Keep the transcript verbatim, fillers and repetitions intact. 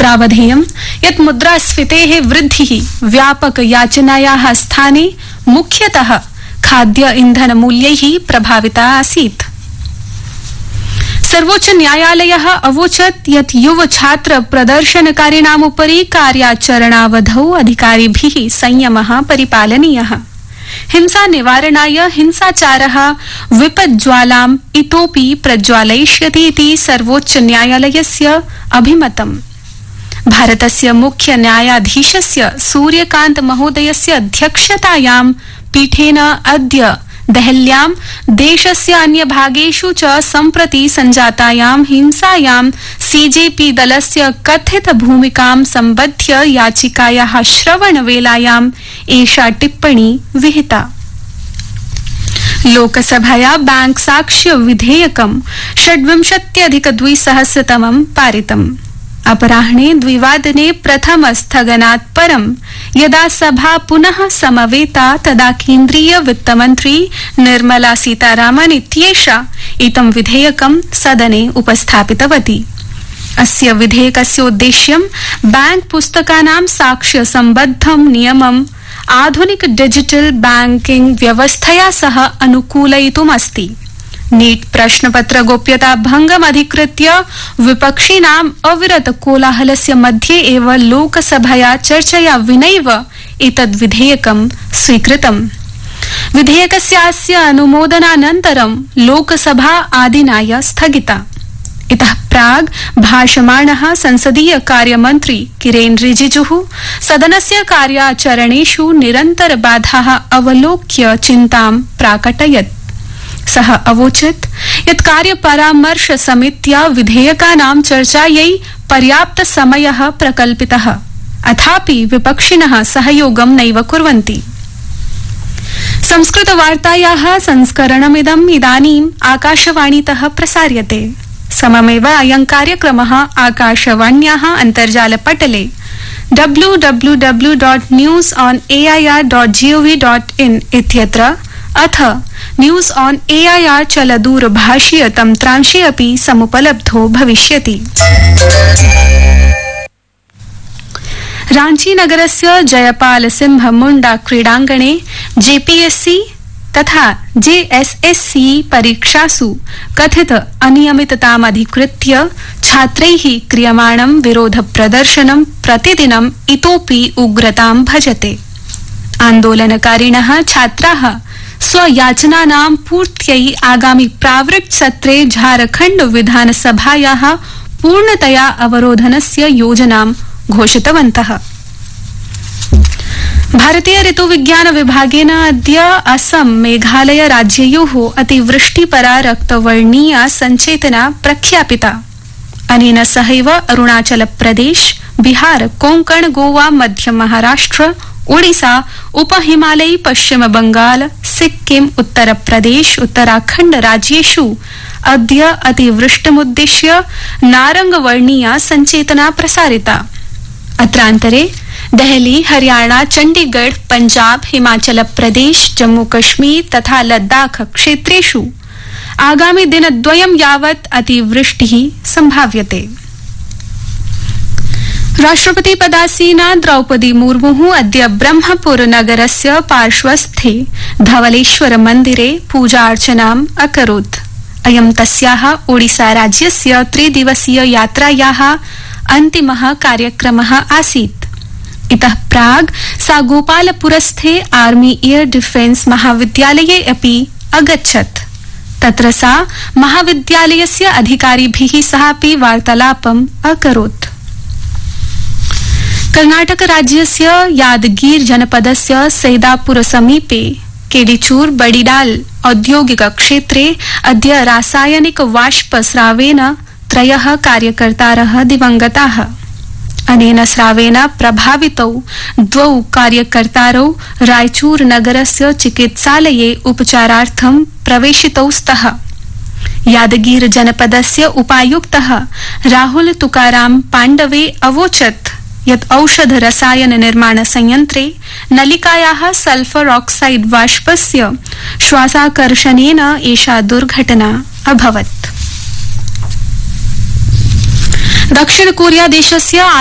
प्रावधेयं यत् मुद्रास्फीतेः वृद्धिः व्यापक याचनायाः स्थाने मुख्यतः खाद्य इंधन मूल्यैः प्रभाविता आसीत्। सर्वोच्च न्यायालयः अवोचत् यत् युव छात्र प्रदर्शनकारिणामुपरि कार्याचरणावधौ अधिकारिभिः संयमः परिपालनीयः। हिंसा निवारणाय हिंसाचारः विपज्ज्वालाम् इतोपि प्रज्वालयिष्यति इति सर्वोच्च न्यायालयस्य अभिमतम्। भारतस्य मुख्य न्यायाधीशस्य सूर्यकान्त महोदयस्य अध्यक्षतायां पीठेन अद्य देहल्यां देशस्य अन्यभागेषु च सम्प्रति संजातायां हिंसायां सीजेपी दलस्य कथित भूमिकां सम्बध्य याचिकायाः श्रवणवेलायां एषा टिप्पणी विहिता। लोकसभया बैंक साक्ष्य विधेयकं षड्विंशत्यधिक द्विसहस्रतमं पारितम्। अपराह्ने द्विवादने प्रथम स्थगनात् परं यदा सभा पुनः समवेता तदा केन्द्रीय वित्तमन्त्री निर्मला सीतारामन् इत्येषा इदं विधेयकं सदने उपस्थापितवती। अस्य विधेयकस्योद्देश्यं बैंक पुस्तकानां साक्ष्य सम्बद्धं नियमम् आधुनिक डिजिटल बैंकिंग व्यवस्थया सह अनुकूलयितुम् अस्ति। नीट प्रश्नपत्र गोप्यता भंगम् अधिकृत्य विपक्षिणाम् अविरत कोलाहलस्य मध्ये एव लोकसभया चर्चया विनैव एतद् विधेयकं स्वीकृतम्। विधेयकस्यास्य अनुमोदनानन्तरं लोकसभा आदिनाय स्थगिता। इतः प्राग् भाषमाणः संसदीय कार्यमन्त्री किरेन रिजिजुः सदनस्य कार्याचरणेषु निरन्तर बाधाः अवलोक्य चिन्तां प्राकटयत्। सः अवोचत् यत् कार्यपरामर्श समित्या विधेयकानां चर्चायै पर्याप्त समयः प्रकल्पितः, अथापि विपक्षिणः सहयोगं नैव कुर्वन्ति। संस्कृतवार्तायाः संस्करणमिदम् इदानीम् आकाशवाणीतः प्रसार्यते। सममेव अयं कार्यक्रमः आकाशवाण्याः अन्तर्जालपटले W W W dot news on A I R dot gov dot in इत्यत्र अथ news on A I R चलदूरभाषीय तन्त्रांशे अपि समुपलब्धो भविष्यति। रांची नगरस्य जयपाल सिंह मुंडा क्रीडांगणे जेपीएससी तथा जेएसएससी परीक्षासु कथित अनियमितताम् अधिकृत्य छात्रैः क्रियमाणं विरोध प्रदर्शनं प्रतिदिनम् इतोपि उग्रतां भजते। आन्दोलनकारिणः छात्राः स्वयाचनानां पूर्त्यै आगामि प्रावृट् सत्रे झारखण्ड विधानसभायाः पूर्णतया अवरोधनस्य योजनां घोषितवन्तः। भारतीय ऋतुविज्ञान विभागेन अद्य असम मेघालय राज्ययोः अतिवृष्टिपरा रक्तवर्णीया सञ्चेतना प्रख्यापिता। अनेन सहैव अरुणाचल प्रदेश, बिहार, कोंकण, गोवा, मध्य महाराष्ट्र, ओडिशा, उपहिमालयी पश्चिम बंगाल, सिक्किम, उत्तर प्रदेश, उत्तराखण्ड राज्येषु अद्य अतिवृष्टिमुद्दिश्य नारंगवर्णीया सञ्चेतना प्रसारिता। अत्रान्तरे देहली, हरियाणा, चंडीगढ़, पंजाब, हिमाचल प्रदेश, जम्मू कश्मीर तथा लद्दाख क्षेत्रेषु आगामि दिनद्वयं यावत् अतिवृष्टिः संभाव्यते। राष्ट्रपति पदासीना द्रौपदी मुर्मुः अद्य ब्रह्मपुर नगरस्य पार्श्वस्थे धवलेश्वर मन्दिरे पूजार्चनाम् अकरोत्। अयं तस्याः ओडिशा राज्यस्य त्रिदिवसीय यात्रायाः अन्तिमः कार्यक्रमः आसीत्। इतः प्राग् सा गोपालपुरस्थे आर्मी एयर डिफेन्स महाविद्यालये अपि अगच्छत्। तत्र सा महाविद्यालयस्य अधिकारिभिः सहापि वार्तालापम् अकरोत्। कर्णाटक राज्यस्य यादगीर जनपदस्य सैदापुर समीपे केडिचूर बडिडाल औद्योगिक क्षेत्रे अद्य रासायनिक वाष्प स्रावेन त्रयः कार्यकर्तारः दिवंगताः। अनेन स्रावेन प्रभावितौ द्वौ कार्यकर्तारौ रायचूर नगरस्य चिकित्सालये उपचारार्थं प्रवेशितौ स्तः। यादगीर जनपदस्य उपायुक्तः राहुल तुकाराम पाण्डवे अवोचत् यत् औषध रसायन निर्माण संयंत्रे नलिकायाः सल्फर ऑक्साइड वाष्पस्य श्वासाकर्षणेन एषा दुर्घटना अभवत्। दक्षिण कोरिया देशस्य